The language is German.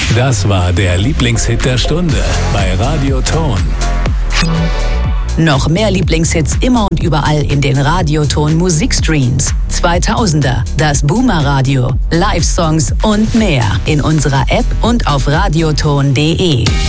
Das war der Lieblingshit der Stunde bei Radio Ton. Noch mehr Lieblingshits immer und überall in den Radioton Musikstreams. 2000er, das Boomer Radio, Live-Songs und mehr in unserer App und auf radioton.de.